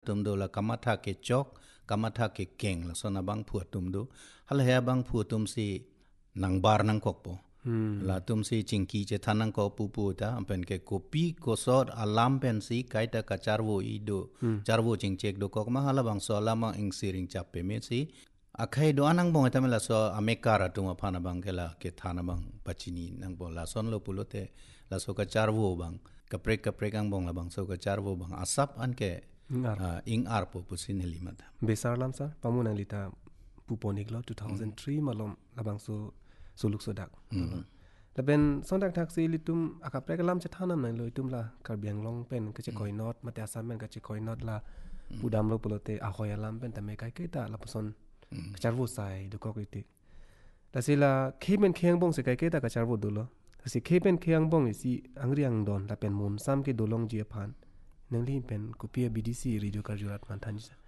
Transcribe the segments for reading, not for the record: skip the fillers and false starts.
tum do la kamatha ke chok kamatha ke keng la sona bang phu tum do hal he bang phu tum si nang bar nang kok po la tum si chingki che thanang ko pu ta pen ke kopi ko sor alam pen si kai ta ka charwo I do charwo chingchek do kok ma hala bang so lama ing siring chap pe me si akhai do anang bong ta mela so amekara tuma phana bang kela ke thana bang pachini nang bo la son lo pulote la so ka charwo bang kaprek ang bong la bang so ka charwo bang asap an ke ing ar po pusin helimata besar lam sa pamunang lita puponik lo 2003 malom labang so suluk sodak laben sondak taksi litum akaprek lam cha thanam nang lo itum la karbiang long pen ka che koi not mate asamen ka che koi not la pudam lo pulote a khoya lam pen ta me kai kai ta la pason charwo sai do ko kritik la sila kheben kheng bong se kai kai ta ka charwo do lo si kheben kheng bong si angriang don la pen mun sam ke dolong ji phan nang li pen kopia BDC radio karjurat man than sa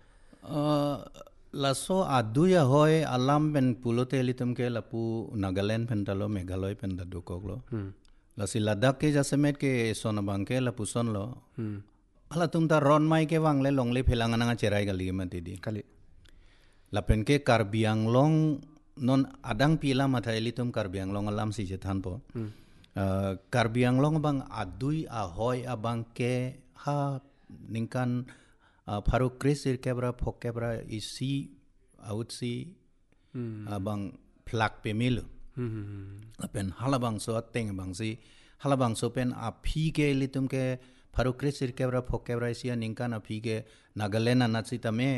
la so aduya hoy alam pen pulote litum ke la pu Nagaland pen talo Meghalaya pen da dukok lo la si Ladakh ke jasemet ke sona bang ke la puson lo ala tum ta ron mai ke wang le long le phelangan nga cherai gali ma ti di kali la pen ke Karbiang long non adang pila matha litum Karbiang long alam si je than po Karbiang long bang adui a hoy abang ke ha ningkan Faruk Krisir kebra phok kebra isi outsi abang plak pe milu pen halabang so ateng bang si halabang so pen a phi ke litum ke Faruk Krisir kebra phok kebra isi ningkan a phi ke Nagaland na sita me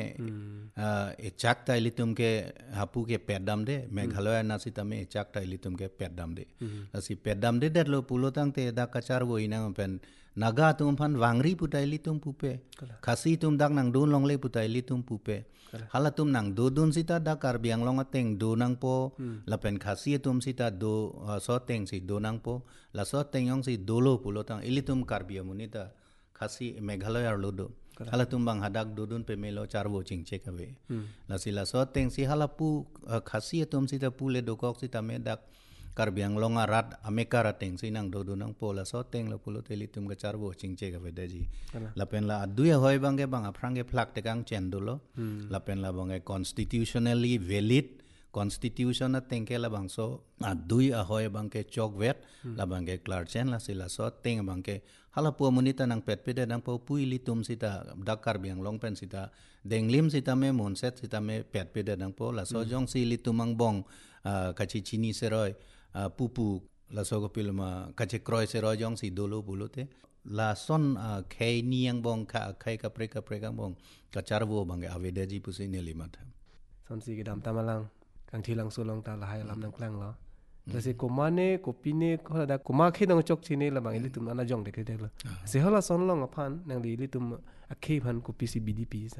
e chakta litum ke hapu ke pedam de Meghalaya na sita me chakta litum ke pedam de asi pedam de derlo pulotang te da kachar wo ina pen naga tum phan wangri putai litum pupe khasi tum dak nang don long le putai litum pupe hala tum nang do dun sita da Karbiang long ateng do nang po la pen khasi tum sita do so teng si do nang po la so teng yong si dolo pulotang ilitum Karbiang munita khasi Meghalaya lo do hala tum bang hadak do dun pe melo charwo chingche kawe la sila so teng si hala pu khasi tum sita pu le do kok sita me dak Karbiang long arat amekara teng sinang do nang pola so teng lo pulo teli tum ga charwo chingche ga vedaji la pen la aduya hoy bange bang aprange plak te kang chendulo la pen la bange constitutionally valid constitution na tengke la bang so adui a hoy bangke chok vet la bange klar chen la sila so teng bangke hala pu munita nang pet pede nang po pui litum sita dak Karbiang long pen sita denglim sita me monset sita me pet pede nang po la so jong si litumang bong kachi chini seroi pupu la so ko pilma kache kroi seroi jong si dolo bulote la son khei niang bong kha khai ka pre ka bong ka charwo bange avedaji pusi ne limat son si gedam tamalang kang thilang sulong ta la hai lam nang klang lo la se komane kopine ko da koma khe dong chok chine la bang ilitum ana jong de ke de la se hala son long aphan nang li ilitum a khe phan ko pc BDP sa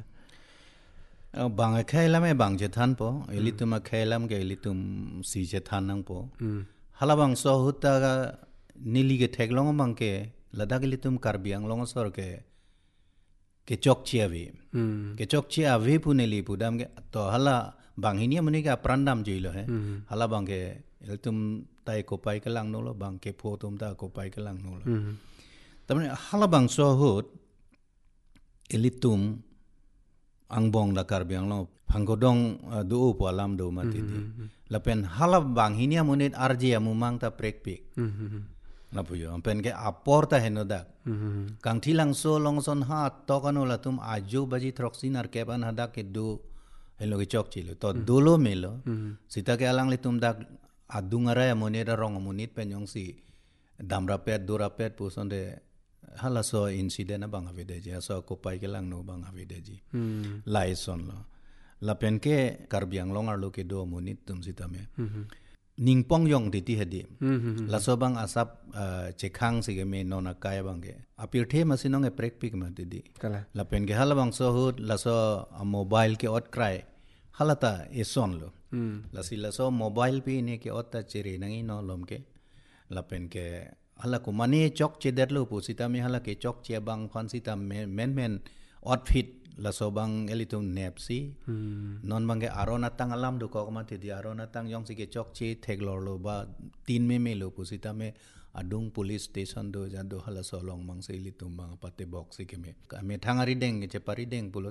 bang khai lam e bang je than po ilitum a khai lam ge ilitum si je than nang po hala bang so huta ga nili ge thek long bang ke ladak ilitum Karbiang long sor ke chok chiavi ke chok chiavi puneli pudam ge to hala bang hinia muni ga prandam jilo he hala bang ke ilitum tai ko pai ka lang no lo bang ke pho tum ta ko pai ka lang no lo tamne hala bang so hut ilitum angbong la Karbiang lo phangkodong do po alam do mati di lapen hala bang hinia munit arje amumang ta prekpik na puyo pen ke aporta henoda kang thilang so long son ha to kanu la tum ajo baji throxin ar ke ban hada ke do helo ke chok chilo to dolo melo sita ke alang le tum dak adungara moneda rong munit pen yong si damra pet dora pet puson de hala so incident bang avedeji so ko pai ke lang no bang avedeji lai son lo la pen ke Karbiang long ar lo ke do munit tum sita me ningpong yong ti hedi la so bang asap chekhang si ge me nona kaya bang ge apir the masinong e prek pik ma ti di la pen ge hala bang so hut la so mobile ke ot cry halata e son lo la si la so mobile pe ne ke ot ta chere nangi no lom ke la pen ke hala ko mane chok che der lo pu sita me hala ke chok che bang khon sita men outfit la so bang elitum nepsi non bang ke arona tang alam do ko ma ti di arona tang yong si ke chok che theglor lo ba tin me lo pu sita me adung police station do ja do hala so long mang se elitum bang pate box si ke me thangari deng che pari deng pulo